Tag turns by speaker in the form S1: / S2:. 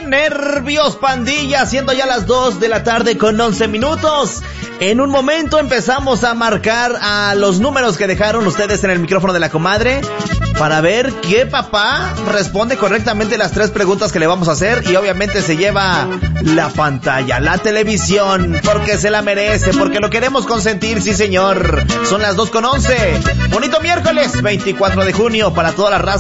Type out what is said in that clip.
S1: nervios, pandilla! Siendo ya las 2 de la tarde con 11 minutos. En un momento empezamos a marcar a los números que dejaron ustedes en el micrófono de la comadre para ver qué papá responde correctamente las 3 preguntas que le vamos a hacer. Y obviamente se lleva la pantalla, la televisión, porque se la merece, porque lo queremos consentir, sí señor. Son las 2 con 11. Bonito miércoles 24 de junio para toda la raza